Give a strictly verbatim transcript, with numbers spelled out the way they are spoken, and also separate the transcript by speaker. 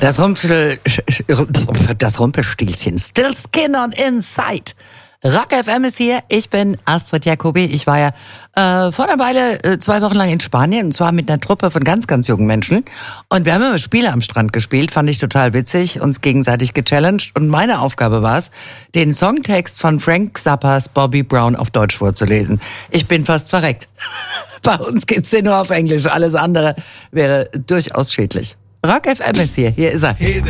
Speaker 1: Das Rumpel, das Rumpelstilzchen. Still Skin on Inside. Rock F M ist hier. Ich bin Astrid Jacobi. Ich war ja äh, vor einer Weile äh, zwei Wochen lang in Spanien, und zwar mit einer Truppe von ganz, ganz jungen Menschen. Und wir haben immer Spiele am Strand gespielt, fand ich total witzig, uns gegenseitig gechallenged. Und meine Aufgabe war es, den Songtext von Frank Zappas Bobby Brown auf Deutsch vorzulesen. Ich bin fast verreckt. Bei uns gibt's den nur auf Englisch. Alles andere wäre durchaus schädlich. Rock F M ist hier. Hier ist er.
Speaker 2: Hey